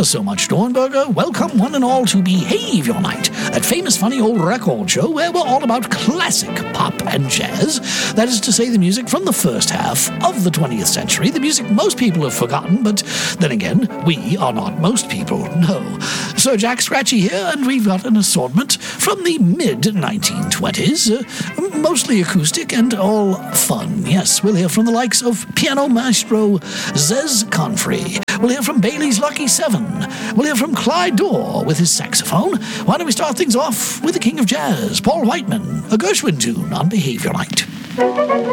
so much, Dornberger. Welcome one and all to Behave Your Night, that famous funny old record show where we're all about classic pop and jazz. That is to say, the music from the first half of the 20th century, the music most people have forgotten, but then again, we are not most people, no. Sir Jack Scratchy here, and we've got an assortment from the mid-1920s, mostly acoustic and all fun. Yes, we'll hear from the likes of piano maestro Zez Confrey. We'll hear from Bailey's Lucky Seven. We'll hear from Clyde Dorr with his saxophone. Why don't we start things off with the king of jazz, Paul Whiteman, a Gershwin tune on Behave Your Night.